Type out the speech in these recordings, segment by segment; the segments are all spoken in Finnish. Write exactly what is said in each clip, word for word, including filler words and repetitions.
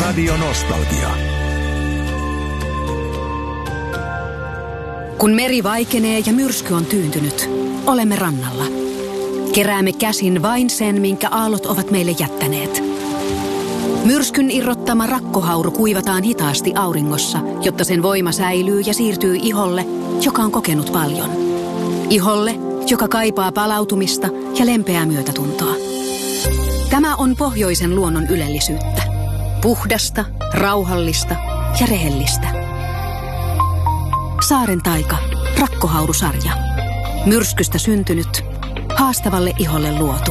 Radio Nostalgia. Kun meri vaikenee ja myrsky on tyyntynyt, olemme rannalla. Keräämme käsin vain sen, minkä aallot ovat meille jättäneet. Myrskyn irrottama rakkohauru kuivataan hitaasti auringossa, jotta sen voima säilyy ja siirtyy iholle, joka on kokenut paljon. Iholle, joka kaipaa palautumista ja lempeää myötätuntoa. Tämä on pohjoisen luonnon ylellisyyttä. Puhdasta, rauhallista ja rehellistä. Saaren taika, rakkohaurusarja. Myrskystä syntynyt, haastavalle iholle luotu.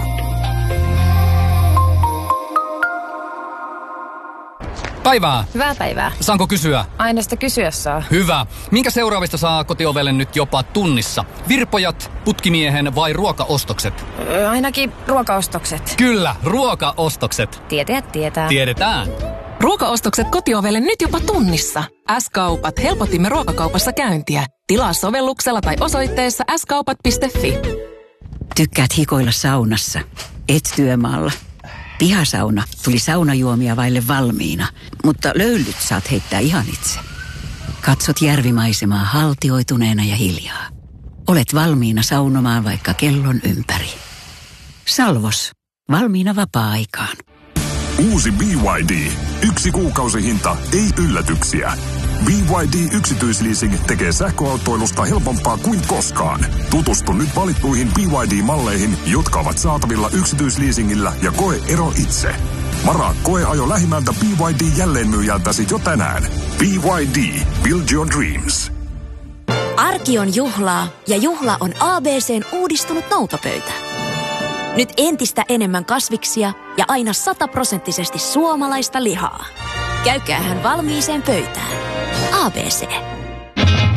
Päivää. Hyvää päivää. Saanko kysyä? Aina sitä kysyä saa. Hyvä. Minkä seuraavista saa kotiovelle nyt jopa tunnissa? Virpojat, putkimiehen vai ruokaostokset? Öö, ainakin ruokaostokset. Kyllä, ruokaostokset. Tietäjät tietää. Tiedetään. Ruokaostokset kotiovelle nyt jopa tunnissa. S-kaupat helpottimme ruokakaupassa käyntiä. Tilaa sovelluksella tai osoitteessa s kaupat piste fi. Tykkäät hikoilla saunassa? Et työmaalla. Pihasauna tuli saunajuomia vaille valmiina, mutta löylyt saat heittää ihan itse. Katsot järvimaisemaa haltioituneena ja hiljaa. Olet valmiina saunomaan vaikka kellon ympäri. Salvos. Valmiina vapaa-aikaan. Uusi B Y D. Yksi kuukausihinta, ei yllätyksiä. B Y D yksityisleasing tekee sähköautoilusta helpompaa kuin koskaan. Tutustu nyt valittuihin B Y D-malleihin, jotka ovat saatavilla yksityisleasingillä ja koe ero itse. Varaa koeajo lähimmältä B Y D-jälleenmyyjältäsi jo tänään. B Y D. Build your dreams. Arki on juhlaa ja juhla on A B C:n uudistunut noutopöytä. Nyt entistä enemmän kasviksia ja aina sataprosenttisesti suomalaista lihaa. Käykäähän valmiiseen pöytään. A B C.